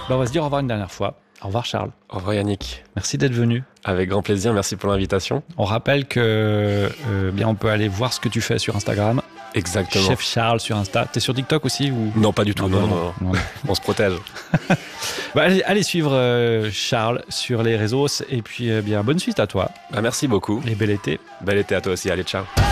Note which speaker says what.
Speaker 1: On va se dire au revoir une dernière fois. Au revoir Charles.
Speaker 2: Au revoir Yannick.
Speaker 1: Merci d'être venu.
Speaker 2: Avec grand plaisir, merci pour l'invitation.
Speaker 1: On rappelle que bien on peut aller voir ce que tu fais sur Instagram.
Speaker 2: Exactement.
Speaker 1: Chef Charles sur Insta. T'es sur TikTok aussi ou...
Speaker 2: Non, pas du tout. Non. On se protège.
Speaker 1: Allez suivre Charles sur les réseaux et puis bien bonne suite à toi.
Speaker 2: Merci beaucoup.
Speaker 1: Et bel été.
Speaker 2: Bel été à toi aussi. Allez, ciao.